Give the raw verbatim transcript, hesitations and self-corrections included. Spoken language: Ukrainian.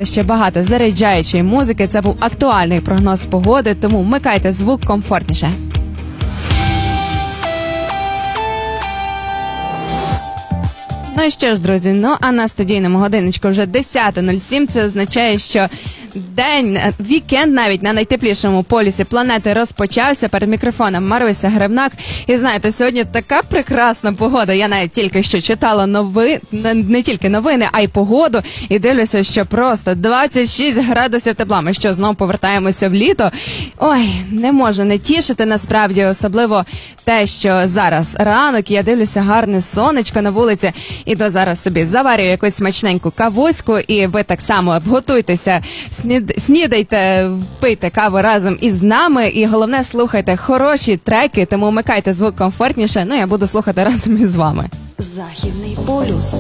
та ще багато заряджаючої музики. Це був актуальний прогноз погоди, тому вмикайте звук комфортніше. Ну і що ж, друзі, ну а на студійному годиночку вже десята нуль сім. Це означає, що день, вікенд навіть на найтеплішому полюсі планети розпочався. Перед мікрофоном Маруся Гребнак. І знаєте, сьогодні така прекрасна погода. Я навіть тільки що читала нови, не, не тільки новини, а й погоду. І дивлюся, що просто двадцять шість градусів тепла. Ми що, знову повертаємося в літо? Ой, не можу не тішити насправді, особливо те, що зараз ранок, я дивлюся, гарне сонечко на вулиці. І то зараз собі заварюю якусь смачненьку кавуську, і ви так само готуйтеся, снід... снідайте, пийте каву разом із нами, і головне, слухайте хороші треки, тому вмикайте звук комфортніше, ну я буду слухати разом із вами. Західний полюс.